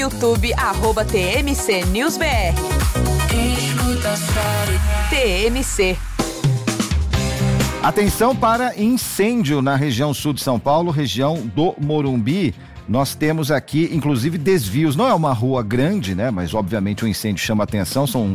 YouTube, @TMC News BR. TMC. Atenção para incêndio na região sul de São Paulo, região do Morumbi. Nós temos aqui, inclusive, desvios. Não é uma rua grande, né? Mas, obviamente, o incêndio chama atenção. São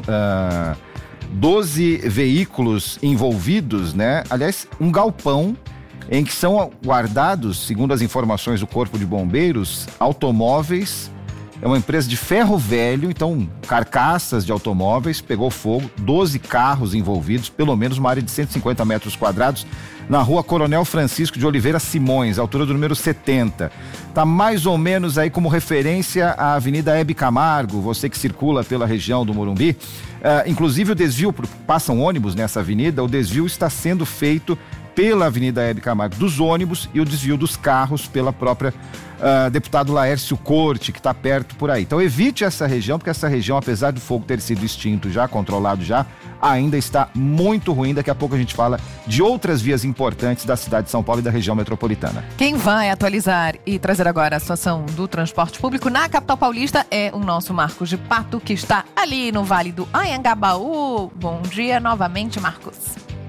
12 veículos envolvidos, né? Aliás, um galpão em que são guardados, segundo as informações do Corpo de Bombeiros, automóveis. É uma empresa de ferro velho, então carcaças de automóveis, pegou fogo, 12 carros envolvidos, pelo menos uma área de 150 metros quadrados, na rua Coronel Francisco de Oliveira Simões, altura do número 70. Tá mais ou menos aí como referência à Avenida Hebe Camargo, você que circula pela região do Morumbi. Inclusive o desvio, passam ônibus nessa avenida, o desvio está sendo feito pela Avenida Hebe Camargo dos ônibus e o desvio dos carros pela própria deputado Laércio Corte, que está perto por aí. Então evite essa região, porque essa região, apesar do fogo ter sido extinto já, controlado já, ainda está muito ruim. Daqui a pouco a gente fala de outras vias importantes da cidade de São Paulo e da região metropolitana. Quem vai atualizar e trazer agora a situação do transporte público na capital paulista é o nosso Marcos de Pato, que está ali no Vale do Anhangabaú. Bom dia novamente, Marcos.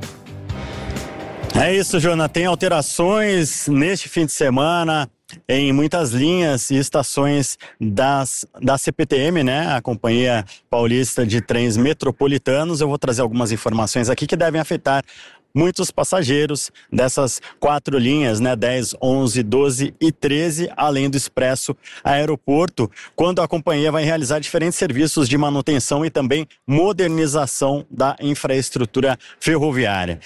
É isso, Joana. Tem alterações neste fim de semana em muitas linhas e estações da CPTM, né? A Companhia Paulista de Trens Metropolitanos. Eu vou trazer algumas informações aqui que devem afetar muitos passageiros dessas 4 linhas, né? 10, 11, 12 e 13, além do Expresso Aeroporto, quando a companhia vai realizar diferentes serviços de manutenção e também modernização da infraestrutura ferroviária.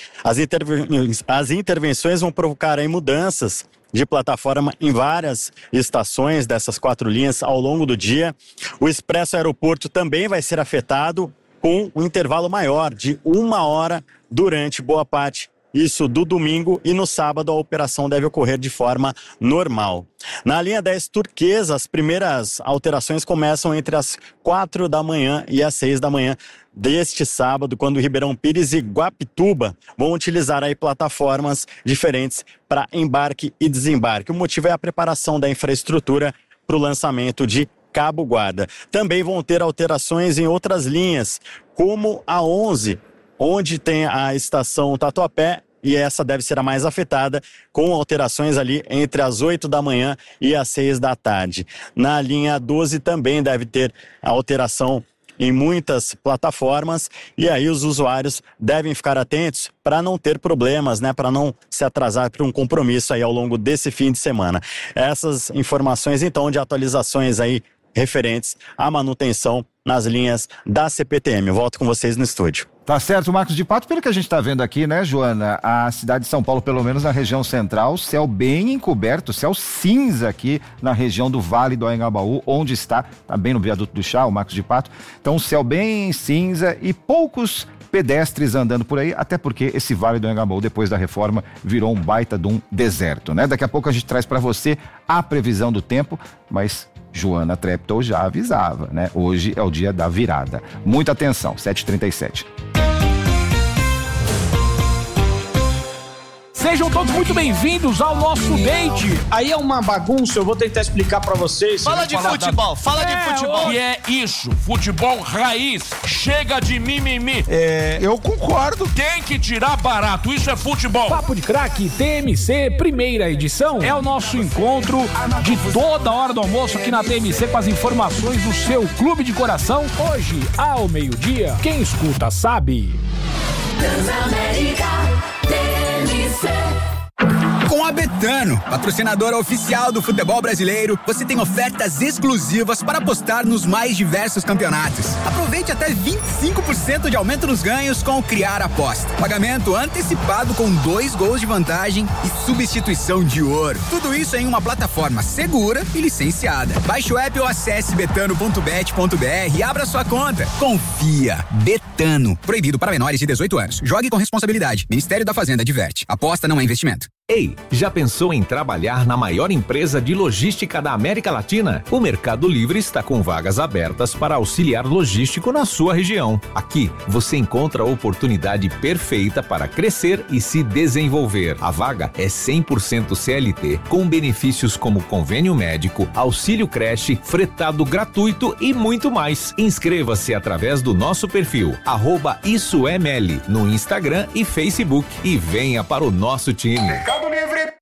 As intervenções vão provocar aí mudanças de plataforma em várias estações dessas 4 linhas ao longo do dia. O Expresso Aeroporto também vai ser afetado com um intervalo maior de 1 hora durante boa parte, isso do domingo, e no sábado a operação deve ocorrer de forma normal. Na linha 10 Turquesa, as primeiras alterações começam entre as 4 da manhã e as 6 da manhã deste sábado, quando Ribeirão Pires e Guapituba vão utilizar aí plataformas diferentes para embarque e desembarque. O motivo é a preparação da infraestrutura para o lançamento de Cabo Guarda. Também vão ter alterações em outras linhas, como a 11, onde tem a estação Tatuapé, e essa deve ser a mais afetada, com alterações ali entre as 8 da manhã e as 6 da tarde. Na linha 12 também deve ter alteração em muitas plataformas, e aí os usuários devem ficar atentos para não ter problemas, né? Para não se atrasar para um compromisso aí ao longo desse fim de semana. Essas informações, então, de atualizações aí referentes à manutenção nas linhas da CPTM. Eu volto com vocês no estúdio. Tá certo, Marcos de Pato. Pelo que a gente está vendo aqui, né, Joana? A cidade de São Paulo, pelo menos na região central, céu bem encoberto, céu cinza aqui na região do Vale do Anhangabaú, onde está bem no viaduto do Chá, o Marcos de Pato. Então, céu bem cinza e poucos pedestres andando por aí, até porque esse Vale do Anhangabaú, depois da reforma, virou um baita de um deserto, né? Daqui a pouco a gente traz para você a previsão do tempo, mas Joana Treptow já avisava, né? Hoje é o dia da virada. Muita atenção, 7h37. Sejam todos muito bem-vindos ao nosso date. Aí é uma bagunça, eu vou tentar explicar pra vocês. Fala de futebol, fala de futebol. E é isso, futebol raiz, chega de mimimi. Eu concordo. Tem que tirar barato, isso é futebol. Papo de Craque TMC, primeira edição. É o nosso encontro de toda hora do almoço aqui na TMC com as informações do seu clube de coração. Hoje, ao meio-dia, quem escuta sabe. Transamérica TMC. Com a Betano, patrocinadora oficial do futebol brasileiro, você tem ofertas exclusivas para apostar nos mais diversos campeonatos. Aproveite até 25% de aumento nos ganhos com o Criar Aposta. Pagamento antecipado com 2 gols de vantagem e substituição de ouro. Tudo isso em uma plataforma segura e licenciada. Baixe o app ou acesse betano.bet.br e abra sua conta. Confia. Betano. Proibido para menores de 18 anos. Jogue com responsabilidade. Ministério da Fazenda adverte. Aposta não é investimento. Ei, já pensou em trabalhar na maior empresa de logística da América Latina? O Mercado Livre está com vagas abertas para auxiliar logístico na sua região. Aqui, você encontra a oportunidade perfeita para crescer e se desenvolver. A vaga é 100% CLT, com benefícios como convênio médico, auxílio creche, fretado gratuito e muito mais. Inscreva-se através do nosso perfil, @IssoEML, no Instagram e Facebook, e venha para o nosso time. Mercado Livre.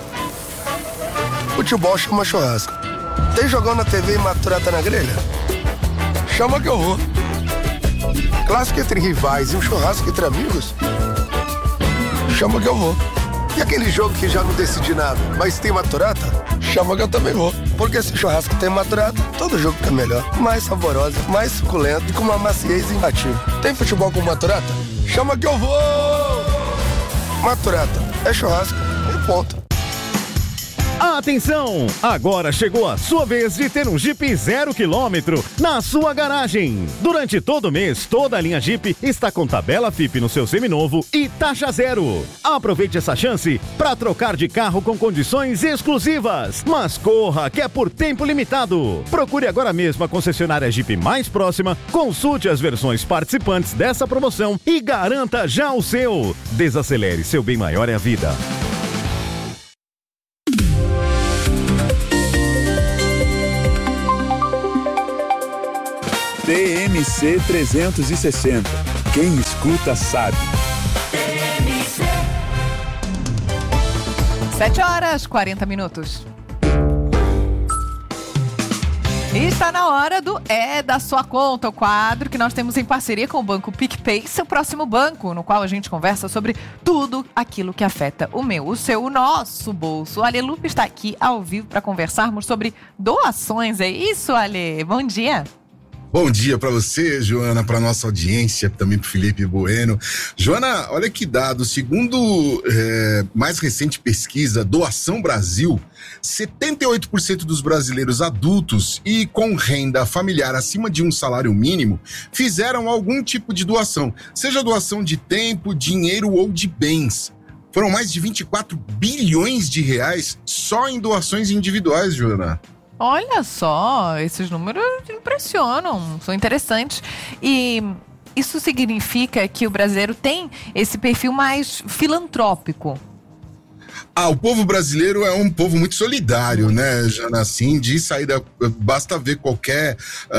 Futebol chama churrasco. Tem jogão na TV e maturata na grelha? Chama que eu vou. Clássico entre rivais e um churrasco entre amigos? Chama que eu vou. E aquele jogo que já não decidi nada, mas tem maturata? Chama que eu também vou. Porque se churrasco tem maturata, todo jogo fica melhor. Mais saborosa, mais suculento e com uma maciez imbatível. Tem futebol com maturata? Chama que eu vou! Maturata, é churrasco e ponto. Atenção! Agora chegou a sua vez de ter um Jeep 0 km na sua garagem. Durante todo o mês, toda a linha Jeep está com tabela FIP no seu seminovo e taxa zero. Aproveite essa chance para trocar de carro com condições exclusivas. Mas corra, que é por tempo limitado. Procure agora mesmo a concessionária Jeep mais próxima, consulte as versões participantes dessa promoção e garanta já o seu. Desacelere, seu bem maior é a vida. TMC 360. Quem escuta sabe. 7h40. E está na hora do É da Sua Conta, o quadro que nós temos em parceria com o Banco PicPay, seu próximo banco, no qual a gente conversa sobre tudo aquilo que afeta o meu, o seu, o nosso bolso. O Ale Lupe está aqui ao vivo para conversarmos sobre doações. É isso, Ale? Bom dia. Bom dia para você, Joana, para nossa audiência, também para Felipe Bueno. Joana, olha que dado, segundo mais recente pesquisa Doação Brasil, 78% dos brasileiros adultos e com renda familiar acima de um salário mínimo fizeram algum tipo de doação, seja doação de tempo, dinheiro ou de bens. Foram mais de 24 bilhões de reais só em doações individuais, Joana. Olha só, esses números impressionam, são interessantes. E isso significa que o brasileiro tem esse perfil mais filantrópico. O povo brasileiro é um povo muito solidário, né, Jana? Assim, de saída, basta ver qualquer,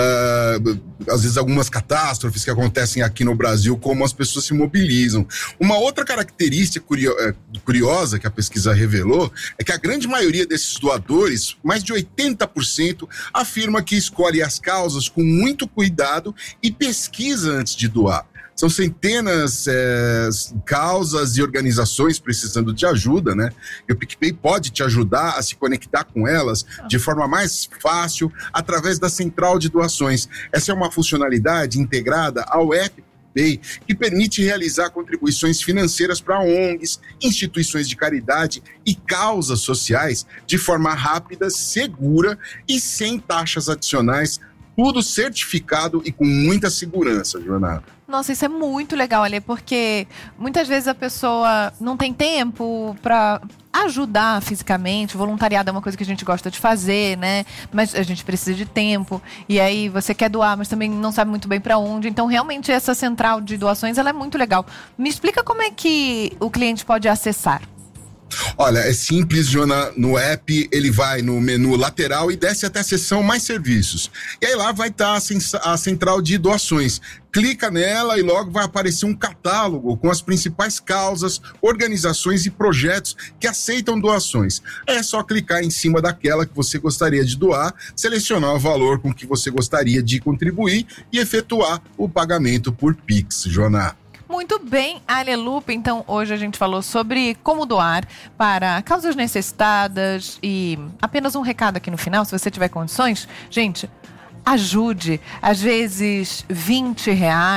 às vezes algumas catástrofes que acontecem aqui no Brasil, como as pessoas se mobilizam. Uma outra característica curiosa que a pesquisa revelou é que a grande maioria desses doadores, mais de 80%, afirma que escolhe as causas com muito cuidado e pesquisa antes de doar. São centenas causas e organizações precisando de ajuda, né? E o PicPay pode te ajudar a se conectar com elas de forma mais fácil através da central de doações. Essa é uma funcionalidade integrada ao app PicPay que permite realizar contribuições financeiras para ONGs, instituições de caridade e causas sociais de forma rápida, segura e sem taxas adicionais. Tudo certificado e com muita segurança, Joana. Nossa, isso é muito legal, Ale, porque muitas vezes a pessoa não tem tempo para ajudar fisicamente. Voluntariado é uma coisa que a gente gosta de fazer, né? Mas a gente precisa de tempo. E aí você quer doar, mas também não sabe muito bem para onde. Então, realmente, essa central de doações, ela é muito legal. Me explica como é que o cliente pode acessar. Olha, é simples, Joana. No app, ele vai no menu lateral e desce até a seção Mais Serviços. E aí lá vai estar a central de doações. Clica nela e logo vai aparecer um catálogo com as principais causas, organizações e projetos que aceitam doações. É só clicar em cima daquela que você gostaria de doar, selecionar o valor com que você gostaria de contribuir e efetuar o pagamento por Pix, Joana. Muito bem, Ale Lupe. Então, hoje a gente falou sobre como doar para causas necessitadas e apenas um recado aqui no final, se você tiver condições, gente, ajude. Às vezes, R$20,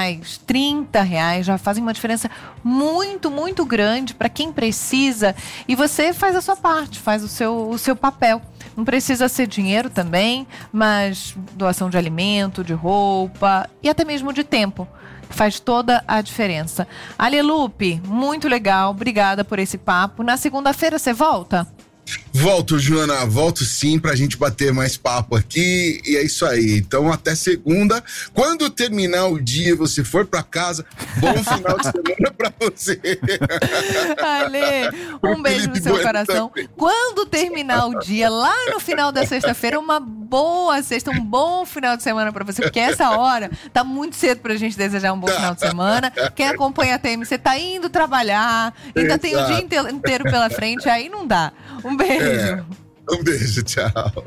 R$30 já fazem uma diferença muito, muito grande para quem precisa e você faz a sua parte, faz o seu papel. Não precisa ser dinheiro também, mas doação de alimento, de roupa e até mesmo de tempo. faz toda a diferença. Alelupe, muito legal, obrigada por esse papo. Na segunda-feira você volta? Volto, Joana, volto sim pra gente bater mais papo aqui e é isso aí. Então até segunda, quando terminar o dia, você for pra casa, bom final de semana pra você. Ale, um beijo no seu coração. Também. Quando terminar o dia, lá no final da sexta-feira, uma boa sexta, um bom final de semana pra você, porque essa hora tá muito cedo pra gente desejar um bom final de semana. Quem acompanha a TMC tá indo trabalhar, ainda tem o dia inteiro pela frente, aí não dá. Um beijo. Um beijo, tchau.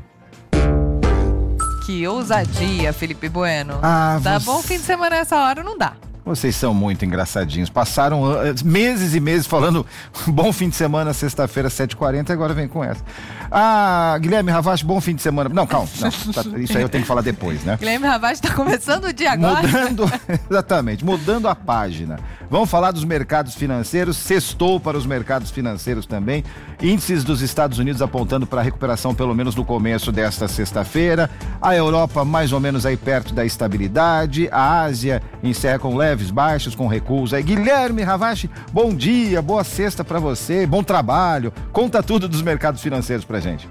Que ousadia, Felipe Bueno. Dá bom fim de semana nessa hora, não dá. Vocês são muito engraçadinhos. Passaram meses e meses falando bom fim de semana, sexta-feira, 7h40, e agora vem com essa. Guilherme Ravache, bom fim de semana. Não, calma. Não, isso aí eu tenho que falar depois, né? Guilherme Ravache tá começando o dia agora. Exatamente, mudando a página. Vamos falar dos mercados financeiros. Sextou para os mercados financeiros também. Índices dos Estados Unidos apontando para a recuperação, pelo menos no começo desta sexta-feira. A Europa mais ou menos aí perto da estabilidade. A Ásia encerra com leves baixos, com recuos aí. Guilherme Ravache, bom dia, boa sexta pra você, bom trabalho. Conta tudo dos mercados financeiros pra gente.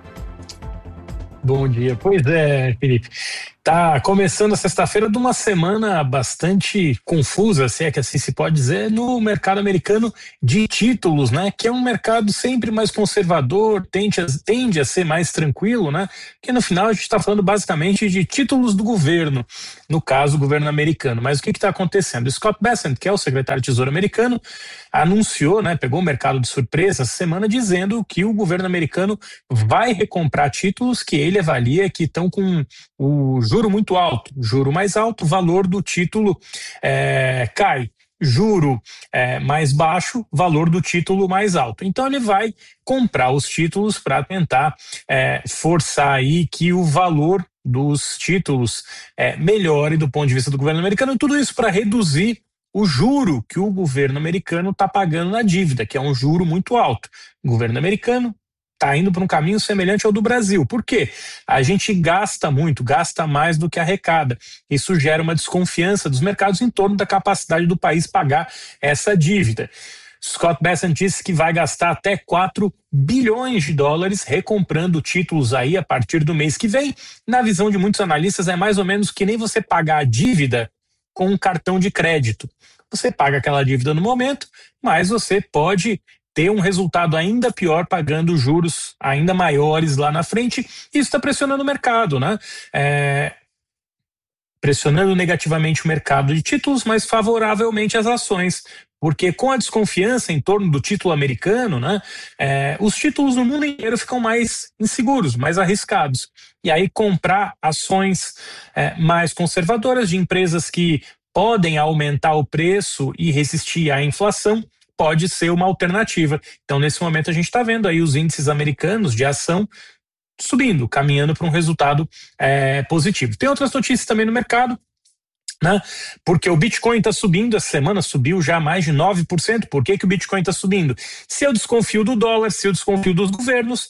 Bom dia. Pois é, Felipe. Tá começando a sexta-feira de uma semana bastante confusa, se é que assim se pode dizer, no mercado americano de títulos, né? Que é um mercado sempre mais conservador, tende a ser mais tranquilo, né? Que no final a gente está falando basicamente de títulos do governo, no caso o governo americano. Mas o que está acontecendo? Scott Bessent, que é o secretário de Tesouro americano, anunciou, né? Pegou o mercado de surpresa essa semana dizendo que o governo americano vai recomprar títulos que ele avalia que estão com o juro muito alto, juro mais alto, valor do título cai. Juro mais baixo, valor do título mais alto. Então ele vai comprar os títulos para tentar forçar aí que o valor dos títulos melhore do ponto de vista do governo americano, e tudo isso para reduzir o juro que o governo americano está pagando na dívida, que é um juro muito alto. O governo americano está indo para um caminho semelhante ao do Brasil. Por quê? A gente gasta muito, gasta mais do que arrecada. Isso gera uma desconfiança dos mercados em torno da capacidade do país pagar essa dívida. Scott Bessent disse que vai gastar até 4 bilhões de dólares recomprando títulos aí a partir do mês que vem. Na visão de muitos analistas, é mais ou menos que nem você pagar a dívida com um cartão de crédito. Você paga aquela dívida no momento, mas você pode ter um resultado ainda pior pagando juros ainda maiores lá na frente. Isso está pressionando o mercado, né? Pressionando negativamente o mercado de títulos, mas favoravelmente as ações. Porque com a desconfiança em torno do título americano, né, os títulos no mundo inteiro ficam mais inseguros, mais arriscados. E aí comprar ações mais conservadoras de empresas que podem aumentar o preço e resistir à inflação pode ser uma alternativa. Então, nesse momento, a gente está vendo aí os índices americanos de ação subindo, caminhando para um resultado positivo. Tem outras notícias também no mercado, né? Porque o Bitcoin está subindo, essa semana subiu já mais de 9%. Por que o Bitcoin está subindo? Se eu desconfio do dólar, se eu desconfio dos governos,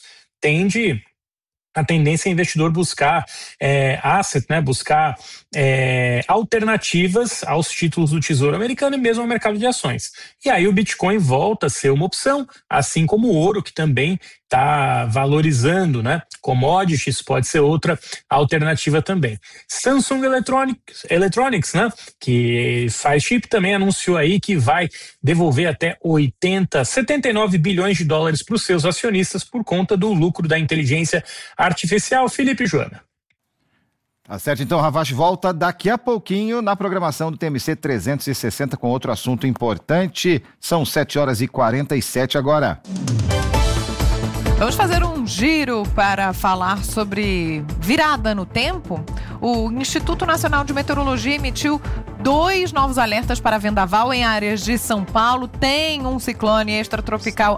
a tendência é investidor buscar asset, né? Buscar alternativas aos títulos do Tesouro Americano e mesmo ao mercado de ações. E aí o Bitcoin volta a ser uma opção, assim como o ouro, que também está valorizando, né? Commodities pode ser outra alternativa também. Samsung Electronics, né? Que faz chip, também anunciou aí que vai devolver até 79 bilhões de dólares para os seus acionistas por conta do lucro da inteligência artificial. Felipe e Joana. Tá certo, então Ravache volta daqui a pouquinho na programação do TMC 360 com outro assunto importante. São 7h47 agora. Vamos fazer um giro para falar sobre virada no tempo. O Instituto Nacional de Meteorologia emitiu 2 novos alertas para vendaval em áreas de São Paulo. Tem um ciclone extratropical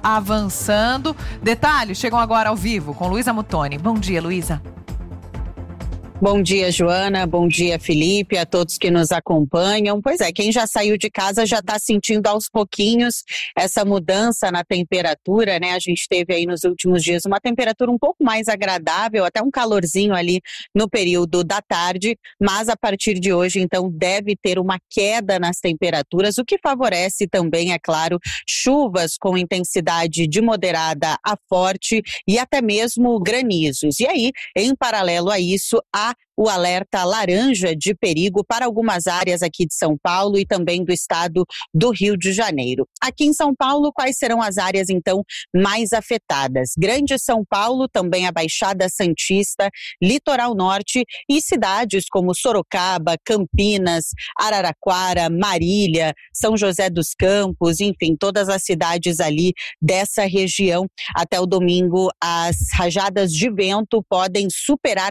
avançando. Detalhes chegam agora ao vivo com Luísa Muttoni. Bom dia, Luísa. Bom dia, Joana. Bom dia, Felipe, a todos que nos acompanham. Pois é, quem já saiu de casa já está sentindo aos pouquinhos essa mudança na temperatura, né? A gente teve aí nos últimos dias uma temperatura um pouco mais agradável, até um calorzinho ali no período da tarde, mas a partir de hoje, então, deve ter uma queda nas temperaturas, o que favorece também, é claro, chuvas com intensidade de moderada a forte e até mesmo granizos. E aí, em paralelo a isso, há o alerta laranja de perigo para algumas áreas aqui de São Paulo e também do estado do Rio de Janeiro. Aqui em São Paulo, quais serão as áreas, então, mais afetadas? Grande São Paulo, também a Baixada Santista, Litoral Norte e cidades como Sorocaba, Campinas, Araraquara, Marília, São José dos Campos, enfim, todas as cidades ali dessa região. Até o domingo, as rajadas de vento podem superar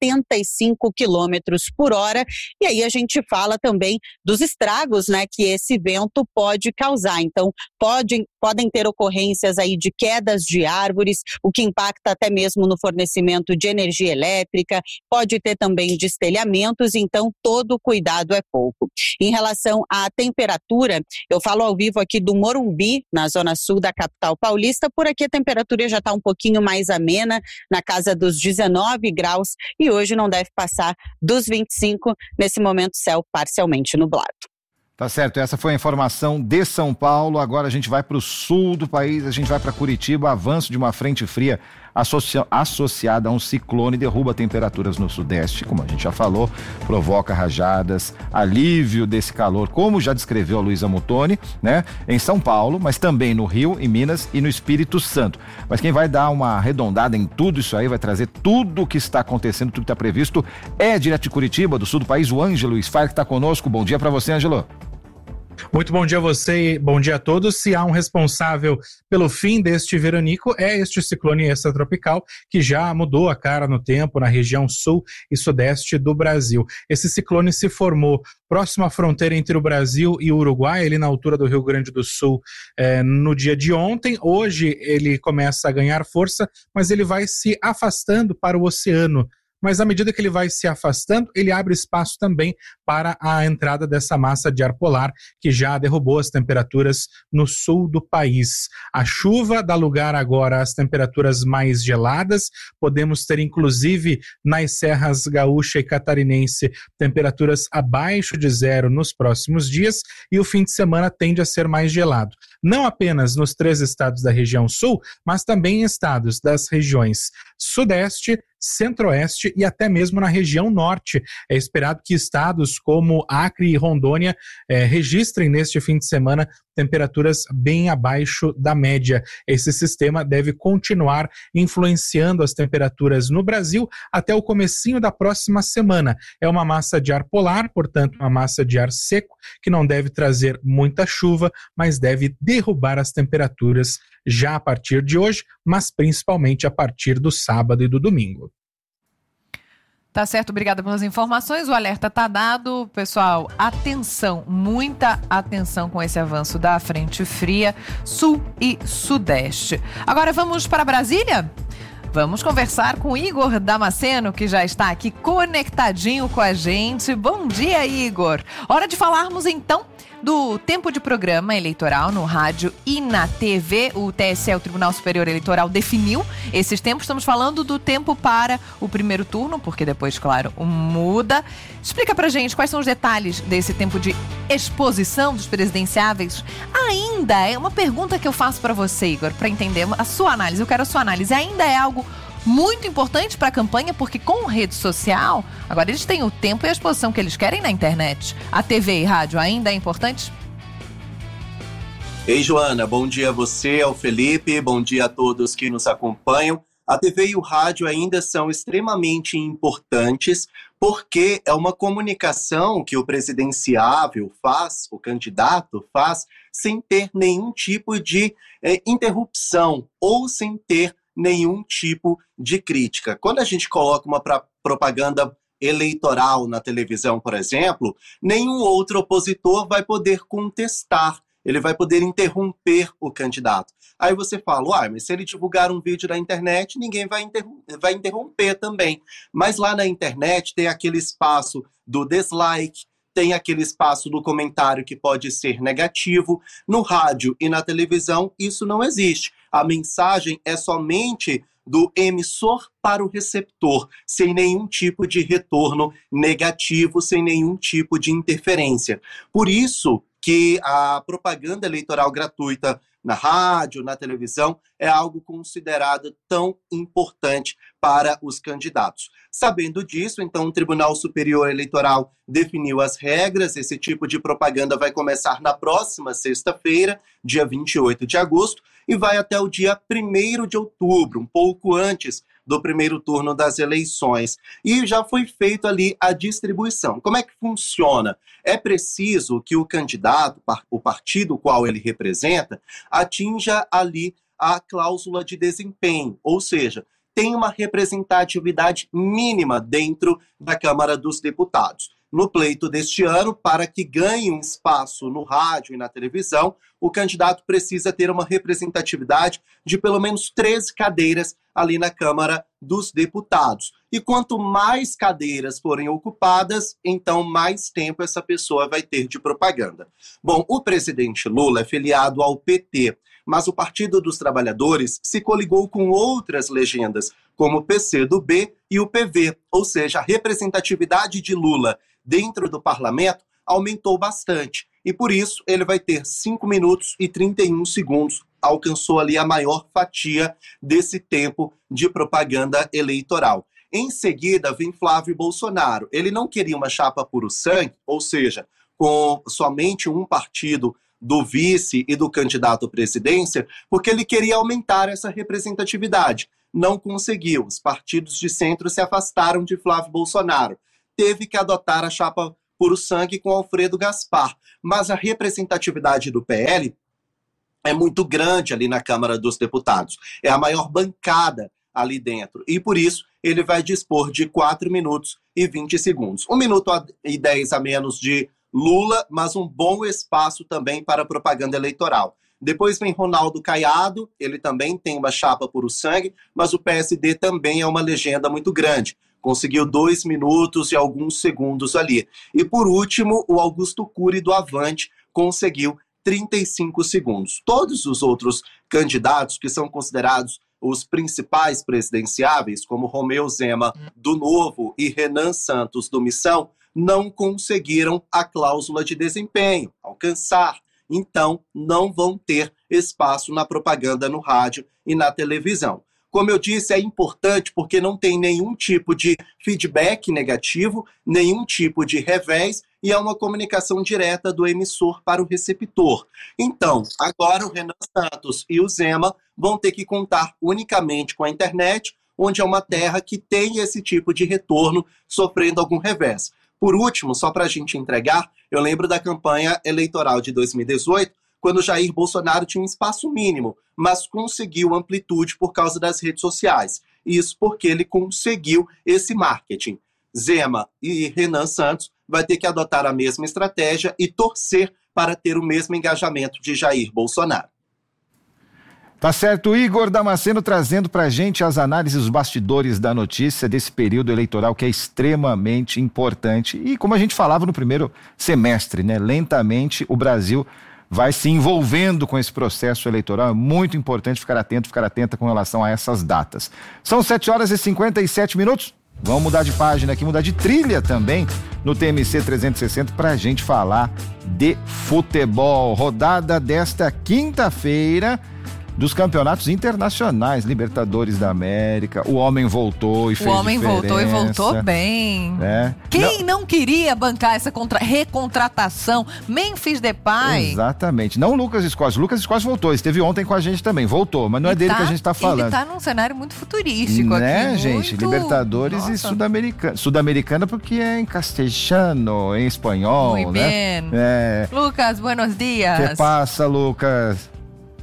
75 quilômetros por hora, e aí a gente fala também dos estragos, né, que esse vento pode causar. Então, podem ter ocorrências aí de quedas de árvores, o que impacta até mesmo no fornecimento de energia elétrica, pode ter também destelhamentos, então todo cuidado é pouco. Em relação à temperatura, eu falo ao vivo aqui do Morumbi, na zona sul da capital paulista. Por aqui a temperatura já está um pouquinho mais amena, na casa dos 19 graus, e hoje não deve passar dos 25, nesse momento céu parcialmente nublado. Tá certo, essa foi a informação de São Paulo. Agora a gente vai para o sul do país, a gente vai para Curitiba. Avanço de uma frente fria associada a um ciclone derruba temperaturas no sudeste, como a gente já falou, provoca rajadas, alívio desse calor, como já descreveu a Luísa Muttoni, né? Em São Paulo, mas também no Rio, em Minas e no Espírito Santo. Mas quem vai dar uma arredondada em tudo isso aí, vai trazer tudo o que está acontecendo, tudo que está previsto, é direto de Curitiba, do sul do país, o Ângelo Sfar, que está conosco. Bom dia para você, Ângelo. Muito bom dia a você e bom dia a todos. Se há um responsável pelo fim deste veranico, é este ciclone extratropical que já mudou a cara no tempo na região sul e sudeste do Brasil. Esse ciclone se formou próximo à fronteira entre o Brasil e o Uruguai, ali na altura do Rio Grande do Sul, no dia de ontem. Hoje ele começa a ganhar força, mas ele vai se afastando para o oceano. Mas à medida que ele vai se afastando, ele abre espaço também para a entrada dessa massa de ar polar que já derrubou as temperaturas no sul do país. A chuva dá lugar agora às temperaturas mais geladas. Podemos ter inclusive nas serras gaúcha e catarinense temperaturas abaixo de zero nos próximos dias, e o fim de semana tende a ser mais gelado. Não apenas nos 3 estados da região sul, mas também em estados das regiões sudeste, centro-oeste e até mesmo na região norte. É esperado que estados como Acre e Rondônia registrem neste fim de semana temperaturas bem abaixo da média. Esse sistema deve continuar influenciando as temperaturas no Brasil até o comecinho da próxima semana. É uma massa de ar polar, portanto uma massa de ar seco, que não deve trazer muita chuva, mas deve derrubar as temperaturas já a partir de hoje, mas principalmente a partir do sábado e do domingo. Tá certo, obrigada pelas informações. O alerta tá dado. Pessoal, atenção, muita atenção com esse avanço da frente fria sul e sudeste. Agora vamos para Brasília? Vamos conversar com Igor Damasceno, que já está aqui conectadinho com a gente. Bom dia, Igor. Hora de falarmos então do tempo de programa eleitoral no rádio e na TV. O TSE, o Tribunal Superior Eleitoral, definiu esses tempos. Estamos falando do tempo para o primeiro turno, porque depois, claro, muda. Explica pra gente quais são os detalhes desse tempo de exposição dos presidenciáveis. Ainda é uma pergunta que eu faço para você, Igor, para entender a sua análise. Eu quero a sua análise. Ainda é algo muito importante para a campanha, porque com rede social, agora eles têm o tempo e a exposição que eles querem na internet. A TV e rádio ainda é importante? Ei, Joana, bom dia a você, ao Felipe, bom dia a todos que nos acompanham. A TV e o rádio ainda são extremamente importantes, porque é uma comunicação que o presidenciável faz, o candidato faz, sem ter nenhum tipo de interrupção ou sem ter nenhum tipo de crítica. Quando a gente coloca uma propaganda eleitoral na televisão, por exemplo, nenhum outro opositor vai poder contestar ele vai poder interromper o candidato. Aí você fala, mas se ele divulgar um vídeo na internet, ninguém vai interromper também. Mas lá na internet tem aquele espaço do dislike, tem aquele espaço do comentário que pode ser negativo. No rádio e na televisão, isso não existe. A mensagem é somente do emissor para o receptor, sem nenhum tipo de retorno negativo, sem nenhum tipo de interferência. Por isso que a propaganda eleitoral gratuita na rádio, na televisão, é algo considerado tão importante para os candidatos. Sabendo disso, então, o Tribunal Superior Eleitoral definiu as regras. Esse tipo de propaganda vai começar na próxima sexta-feira, dia 28 de agosto, e vai até o dia 1º de outubro, um pouco antes do primeiro turno das eleições. E já foi feita ali a distribuição. Como é que funciona? É preciso que o candidato, o partido qual ele representa, atinja ali a cláusula de desempenho, ou seja, tem uma representatividade mínima dentro da Câmara dos Deputados. No pleito deste ano, para que ganhe um espaço no rádio e na televisão, o candidato precisa ter uma representatividade de pelo menos 13 cadeiras ali na Câmara dos Deputados. E quanto mais cadeiras forem ocupadas, então mais tempo essa pessoa vai ter de propaganda. Bom, o presidente Lula é filiado ao PT, mas o Partido dos Trabalhadores se coligou com outras legendas, como o PCdoB e o PV, ou seja, a representatividade de Lula dentro do parlamento aumentou bastante. E por isso ele vai ter 5 minutos e 31 segundos, alcançou ali a maior fatia desse tempo de propaganda eleitoral. Em seguida vem Flávio Bolsonaro. Ele não queria uma chapa puro sangue, ou seja, com somente um partido do vice e do candidato à presidência, porque ele queria aumentar essa representatividade. Não conseguiu. Os partidos de centro se afastaram de Flávio Bolsonaro. Teve que adotar a chapa puro sangue com Alfredo Gaspar. Mas a representatividade do PL é muito grande ali na Câmara dos Deputados. É a maior bancada ali dentro. E por isso ele vai dispor de 4 minutos e 20 segundos. 1 minuto e 10 a menos de Lula, mas um bom espaço também para propaganda eleitoral. Depois vem Ronaldo Caiado, ele também tem uma chapa puro sangue, mas o PSD também é uma legenda muito grande. Conseguiu 2 minutos e alguns segundos ali. E por último, o Augusto Cury do Avante conseguiu 35 segundos. Todos os outros candidatos que são considerados os principais presidenciáveis, como Romeu Zema do Novo e Renan Santos do Missão, não conseguiram a cláusula de desempenho, alcançar. Então, não vão ter espaço na propaganda no rádio e na televisão. Como eu disse, é importante porque não tem nenhum tipo de feedback negativo, nenhum tipo de revés, e é uma comunicação direta do emissor para o receptor. Então, agora o Renan Santos e o Zema vão ter que contar unicamente com a internet, onde é uma terra que tem esse tipo de retorno sofrendo algum revés. Por último, só para a gente entregar, eu lembro da campanha eleitoral de 2018, quando Jair Bolsonaro tinha um espaço mínimo, mas conseguiu amplitude por causa das redes sociais. Isso porque ele conseguiu esse marketing. Zema e Renan Santos vai ter que adotar a mesma estratégia e torcer para ter o mesmo engajamento de Jair Bolsonaro. Tá certo, Igor Damasceno trazendo pra gente as análises, os bastidores da notícia desse período eleitoral que é extremamente importante. E como a gente falava no primeiro semestre, né? Lentamente o Brasil vai se envolvendo com esse processo eleitoral. É muito importante ficar atenta com relação a essas datas. São 7h57. Vamos mudar de página aqui, mudar de trilha também no TMC 360 pra gente falar de futebol. Rodada desta quinta-feira dos campeonatos internacionais, Libertadores da América. O homem voltou e fez diferença. O homem voltou e voltou bem. É. Quem não queria bancar essa recontratação? Memphis Depay. Exatamente. Não o Lucas Escoce. O Lucas Escoce voltou. Esteve ontem com a gente também. Voltou, mas não é dele que a gente está falando. Ele está num cenário muito futurístico aqui. Né, gente? Muito... Libertadores e Sul-Americana. Sul-Americana porque é em castelhano, em espanhol, Muito né? bem. Lucas, buenos dias. Que passa, Lucas?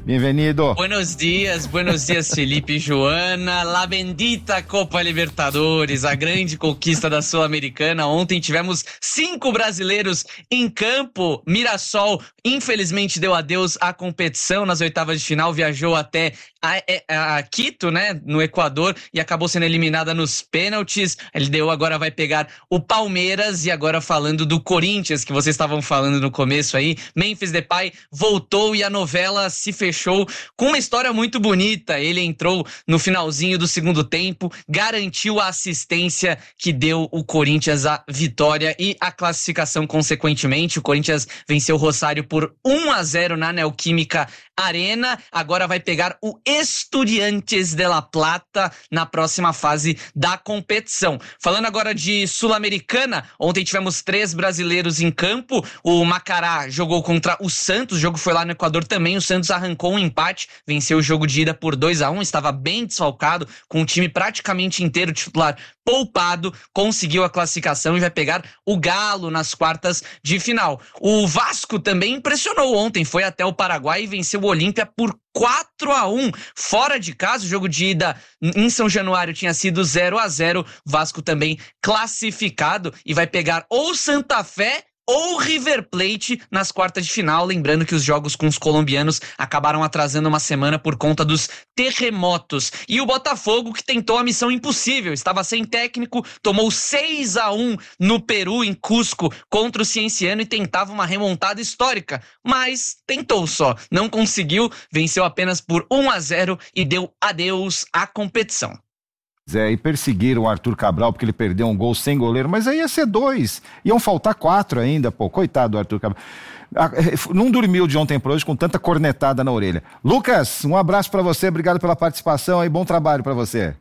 Bem-vindo. Buenos dias, Felipe e Joana. La bendita Copa Libertadores, a grande conquista da Sul-Americana. Ontem tivemos 5 brasileiros em campo. Mirassol, infelizmente, deu adeus à competição nas oitavas de final, viajou até a Quito, né, no Equador, e acabou sendo eliminada nos pênaltis. LDU agora vai pegar o Palmeiras. E agora falando do Corinthians, que vocês estavam falando no começo aí, Memphis Depay voltou e a novela se fechou com uma história muito bonita. Ele entrou no finalzinho do segundo tempo, garantiu a assistência que deu o Corinthians a vitória e a classificação consequentemente. O Corinthians venceu o Rosário por 1-0 na Neoquímica Arena. Agora vai pegar o Estudiantes de La Plata na próxima fase da competição. Falando agora de Sul-Americana, ontem tivemos 3 brasileiros em campo. O Macará jogou contra o Santos, o jogo foi lá no Equador também. O Santos arrancou um empate, venceu o jogo de ida por 2-1, estava bem desfalcado, com o time praticamente inteiro titular poupado, conseguiu a classificação e vai pegar o Galo nas quartas de final. O Vasco também impressionou ontem, foi até o Paraguai e venceu o Olímpia por 4-1. Fora de casa, o jogo de ida em São Januário tinha sido 0-0. Vasco também classificado e vai pegar ou Santa Fé ou River Plate nas quartas de final. Lembrando que os jogos com os colombianos acabaram atrasando uma semana por conta dos terremotos. E o Botafogo, que tentou a missão impossível, estava sem técnico, tomou 6-1 no Peru, em Cusco, contra o Cienciano e tentava uma remontada histórica, mas tentou só, não conseguiu, venceu apenas por 1-0 e deu adeus à competição. E perseguiram o Arthur Cabral porque ele perdeu um gol sem goleiro, mas aí ia ser 2, iam faltar 4 ainda, pô, coitado do Arthur Cabral. Não dormiu de ontem para hoje com tanta cornetada na orelha. Lucas, um abraço para você, obrigado pela participação e bom trabalho para você.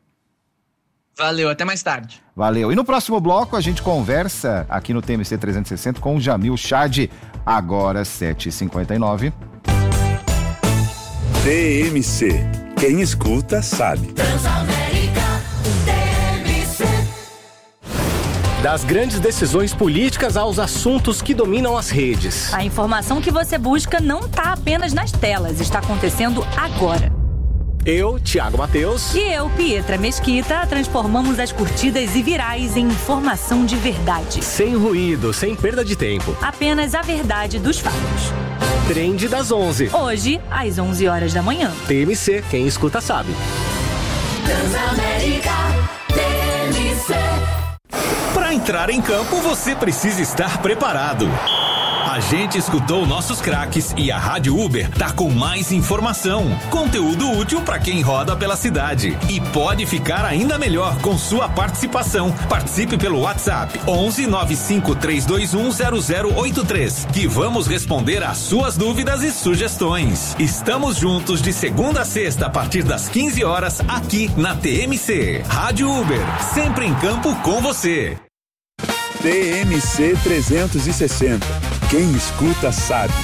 Valeu, até mais tarde. Valeu. E no próximo bloco a gente conversa aqui no TMC 360 com o Jamil Chad, agora 7h59. TMC, quem escuta sabe. Das grandes decisões políticas aos assuntos que dominam as redes. A informação que você busca não está apenas nas telas, está acontecendo agora. Eu, Thiago Mateus. E eu, Pietra Mesquita, transformamos as curtidas e virais em informação de verdade. Sem ruído, sem perda de tempo. Apenas a verdade dos fatos. Trend das 11. Hoje, às 11 horas da manhã. TMC, quem escuta sabe. Transamérica, TMC. Para entrar em campo, você precisa estar preparado. A gente escutou nossos craques e a Rádio Uber tá com mais informação, conteúdo útil para quem roda pela cidade. E pode ficar ainda melhor com sua participação. Participe pelo WhatsApp 11 95 321 0083, que vamos responder às suas dúvidas e sugestões. Estamos juntos de segunda a sexta a partir das 15 horas aqui na TMC. Rádio Uber, sempre em campo com você. TMC 360. Quem escuta sabe.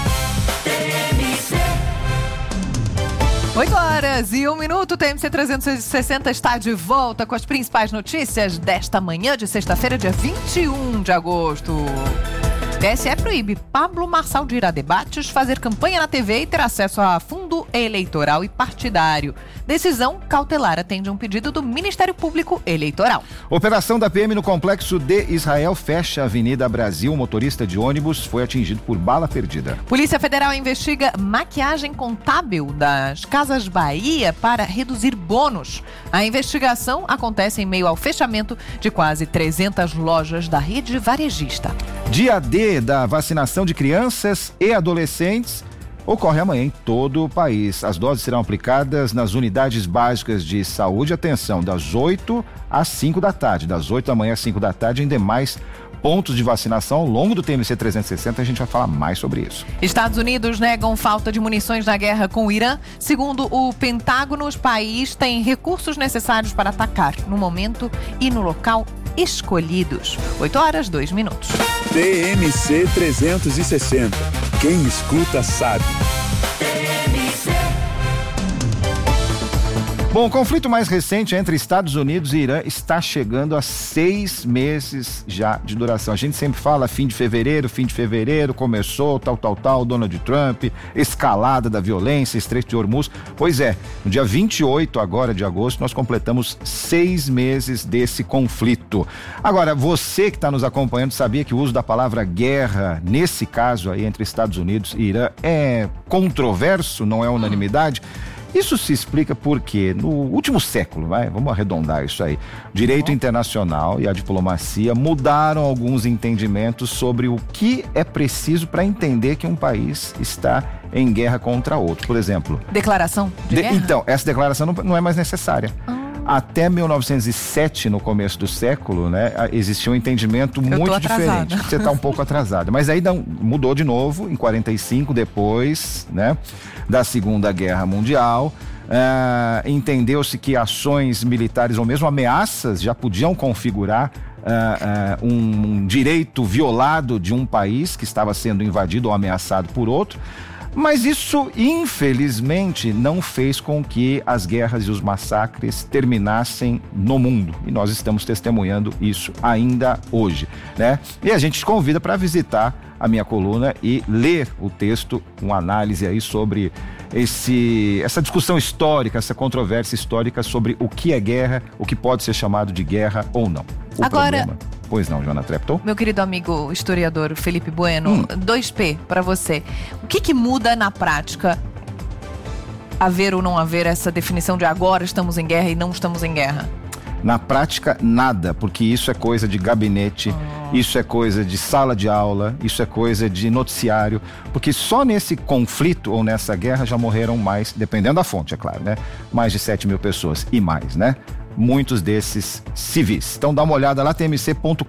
8h01. TMC 360 está de volta com as principais notícias desta manhã de sexta-feira, dia 21 de agosto. TSE proíbe Pablo Marçal de ir a debates, fazer campanha na TV e ter acesso a fundo eleitoral e partidário. Decisão cautelar atende a um pedido do Ministério Público Eleitoral. Operação da PM no complexo de Israel fecha a Avenida Brasil. O motorista de ônibus foi atingido por bala perdida. Polícia Federal investiga maquiagem contábil das Casas Bahia para reduzir bônus. A investigação acontece em meio ao fechamento de quase 300 lojas da rede varejista. Dia D da vacinação de crianças e adolescentes ocorre amanhã em todo o país. As doses serão aplicadas nas unidades básicas de saúde. Atenção, das 8 às 5 da tarde. Das 8 da manhã às 5 da tarde, em demais pontos de vacinação. Ao longo do TMC 360 a gente vai falar mais sobre isso. Estados Unidos negam falta de munições na guerra com o Irã. Segundo o Pentágono, o país tem recursos necessários para atacar no momento e no local escolhidos. 8h02. TMC 360. Quem escuta sabe. Bom, o conflito mais recente entre Estados Unidos e Irã está chegando a 6 meses já de duração. A gente sempre fala fim de fevereiro, começou, tal, Donald Trump, escalada da violência, Estreito de Hormuz. Pois é, no dia 28 agora de agosto, nós completamos 6 meses desse conflito. Agora, você que está nos acompanhando sabia que o uso da palavra guerra, nesse caso aí entre Estados Unidos e Irã, é controverso, não é unanimidade? Isso se explica porque no último século, vamos arredondar isso aí, o direito internacional e a diplomacia mudaram alguns entendimentos sobre o que é preciso para entender que um país está em guerra contra outro. Por exemplo... Declaração de guerra? Então, essa declaração não é mais necessária. Até 1907, no começo do século, né, existia um entendimento muito diferente. Você está um pouco atrasada. Mas aí mudou de novo, em 45, depois, né, da Segunda Guerra Mundial. Entendeu-se que ações militares ou mesmo ameaças já podiam configurar um direito violado de um país que estava sendo invadido ou ameaçado por outro. Mas isso, infelizmente, não fez com que as guerras e os massacres terminassem no mundo. E nós estamos testemunhando isso ainda hoje, né? E a gente te convida para visitar a minha coluna e ler o texto, uma análise aí sobre essa discussão histórica, essa controvérsia histórica sobre o que é guerra, o que pode ser chamado de guerra ou não. Agora... Pois não, Joana Treptow? Meu querido amigo historiador Felipe Bueno, 2P para você. O que muda na prática, haver ou não haver essa definição de agora estamos em guerra e não estamos em guerra? Na prática, nada, porque isso é coisa de gabinete, isso é coisa de sala de aula, isso é coisa de noticiário, porque só nesse conflito ou nessa guerra já morreram mais, dependendo da fonte, é claro, né? Mais de 7 mil pessoas e mais, né? Muitos desses civis. Então dá uma olhada lá, tmc.com.br.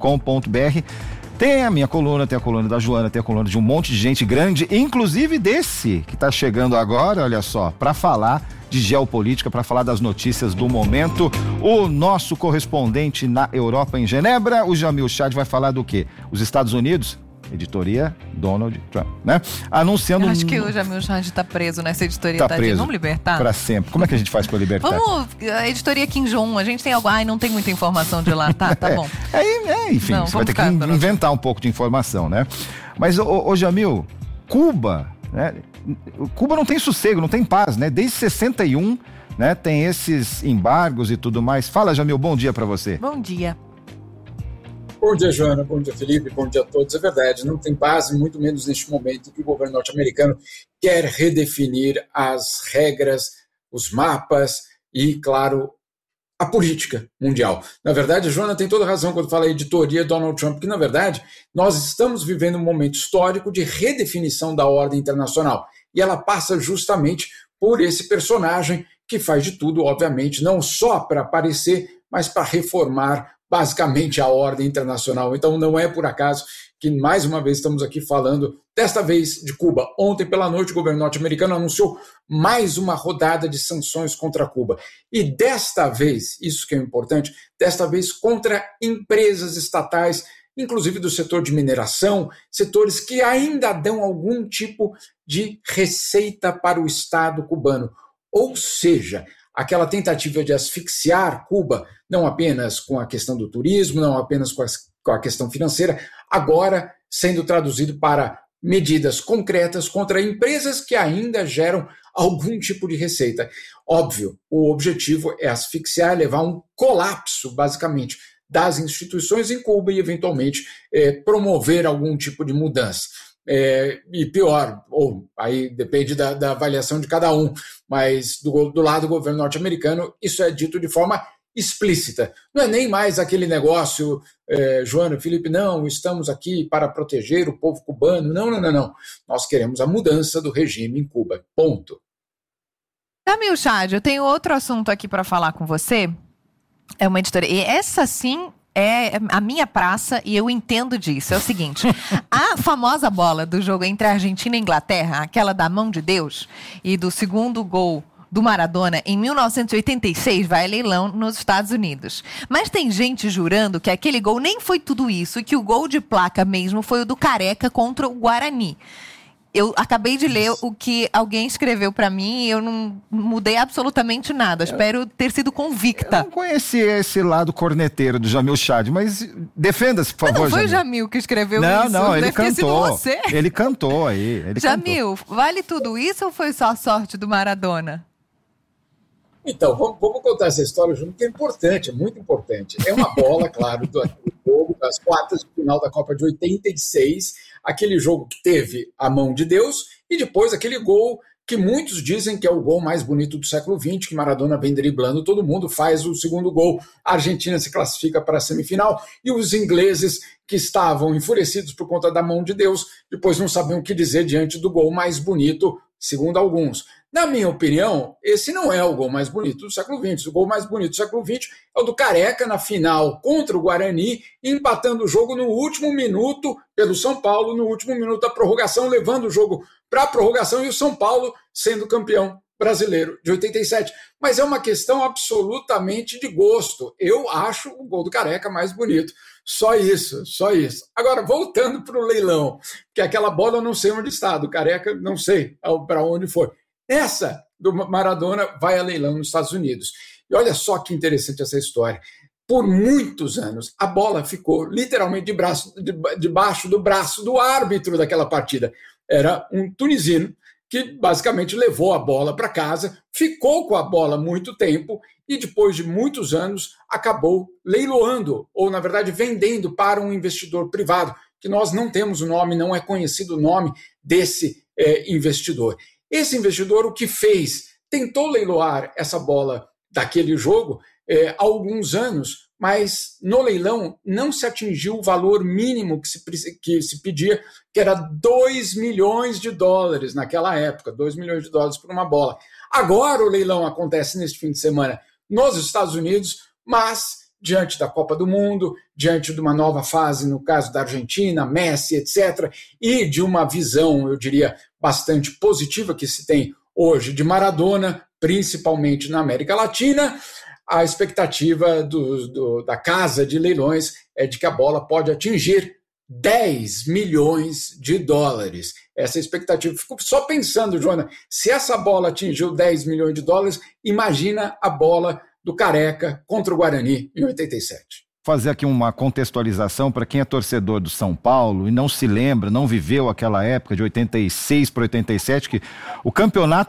Tem a minha coluna, tem a coluna da Joana, tem a coluna de um monte de gente grande, inclusive desse que está chegando agora, olha só, para falar de geopolítica, para falar das notícias do momento. O nosso correspondente na Europa, em Genebra, o Jamil Chad, vai falar do quê? Os Estados Unidos, editoria Donald Trump, né? Anunciando... Eu acho que o Jamil Chad está preso nessa editoria, tá preso. Vamos libertar? Para sempre. Como é que a gente faz para libertar? Vamos, a editoria Kim Jong-un, a gente tem algo... Ai, não tem muita informação de lá, tá bom. Enfim, não, você vai ter que inventar um pouco de informação, né? Mas, ô Jamil, Cuba, né? Cuba não tem sossego, não tem paz, né? Desde 61, né? Tem esses embargos e tudo mais. Fala, Jamil, bom dia para você. Bom dia. Bom dia, Joana. Bom dia, Felipe. Bom dia a todos. É verdade, não tem base, muito menos neste momento que o governo norte-americano quer redefinir as regras, os mapas e, claro, a política mundial. Na verdade, a Joana tem toda razão quando fala editoria Donald Trump, que, na verdade, nós estamos vivendo um momento histórico de redefinição da ordem internacional. E ela passa justamente por esse personagem que faz de tudo, obviamente, não só para aparecer, mas para reformar basicamente a ordem internacional. Então não é por acaso que mais uma vez estamos aqui falando, desta vez de Cuba. Ontem pela noite o governo norte-americano anunciou mais uma rodada de sanções contra Cuba. E desta vez, isso que é importante, desta vez contra empresas estatais, inclusive do setor de mineração, setores que ainda dão algum tipo de receita para o Estado cubano. Ou seja, aquela tentativa de asfixiar Cuba, não apenas com a questão do turismo, não apenas com a questão financeira, agora sendo traduzido para medidas concretas contra empresas que ainda geram algum tipo de receita. Óbvio, o objetivo é asfixiar, levar a um colapso, basicamente, das instituições em Cuba e, eventualmente, promover algum tipo de mudança. E pior, ou aí depende da avaliação de cada um, mas do lado do governo norte-americano isso é dito de forma explícita. Não é nem mais aquele negócio, Joana, Felipe, não, estamos aqui para proteger o povo cubano. Não. Nós queremos a mudança do regime em Cuba. Ponto. Jamil Chad, eu tenho outro assunto aqui para falar com você. É uma editoria. E essa sim é a minha praça e eu entendo disso. É o seguinte, a famosa bola do jogo entre a Argentina e a Inglaterra, aquela da mão de Deus, e do segundo gol do Maradona em 1986 vai a leilão nos Estados Unidos. Mas tem gente jurando que aquele gol nem foi tudo isso e que o gol de placa mesmo foi o do Careca contra o Guarani. Eu acabei de ler o que alguém escreveu pra mim e eu não mudei absolutamente nada. Espero ter sido convicta. Eu não conhecia esse lado corneteiro do Jamil Chad, mas defenda-se, por favor, não foi Jamil. o Jamil que escreveu não, isso. Não, ele deve ter sido cantou. você. Ele cantou aí. Jamil, vale tudo isso ou foi só a sorte do Maradona? Então, vamos contar essa história junto, que é importante, é muito importante. É uma bola, claro, do jogo das quartas de final da Copa de 86, aquele jogo que teve a mão de Deus, e depois aquele gol que muitos dizem que é o gol mais bonito do século XX, que Maradona vem driblando todo mundo, faz o segundo gol, a Argentina se classifica para a semifinal, e os ingleses, que estavam enfurecidos por conta da mão de Deus, depois não sabiam o que dizer diante do gol mais bonito, segundo alguns. Na minha opinião, esse não é o gol mais bonito do século XX. O gol mais bonito do século XX é o do Careca na final contra o Guarani, empatando o jogo no último minuto pelo São Paulo, no último minuto da prorrogação, levando o jogo para a prorrogação e o São Paulo sendo campeão brasileiro de 87. Mas é uma questão absolutamente de gosto. Eu acho o gol do Careca mais bonito. Só isso, só isso. Agora, voltando para o leilão, que aquela bola eu não sei onde está, do Careca não sei para onde foi. Essa do Maradona vai a leilão nos Estados Unidos. E olha só que interessante essa história. Por muitos anos, a bola ficou literalmente debaixo do braço do árbitro daquela partida. Era um tunisino que basicamente levou a bola para casa, ficou com a bola muito tempo e depois de muitos anos acabou leiloando, ou na verdade vendendo para um investidor privado, que nós não temos o nome, não é conhecido o nome desse investidor. Esse investidor o que fez? Tentou leiloar essa bola daquele jogo há alguns anos, mas no leilão não se atingiu o valor mínimo que se pedia, que era 2 milhões de dólares naquela época, 2 milhões de dólares por uma bola. Agora o leilão acontece neste fim de semana nos Estados Unidos, mas diante da Copa do Mundo, diante de uma nova fase, no caso da Argentina, Messi, etc., e de uma visão, eu diria, bastante positiva que se tem hoje de Maradona, principalmente na América Latina, a expectativa da casa de leilões é de que a bola pode atingir 10 milhões de dólares. Essa expectativa. Fico só pensando, Joana, se essa bola atingiu 10 milhões de dólares, imagina a bola do Careca contra o Guarani em 87. Fazer aqui uma contextualização para quem é torcedor do São Paulo e não se lembra, não viveu aquela época de 86 para 87, que o campeonato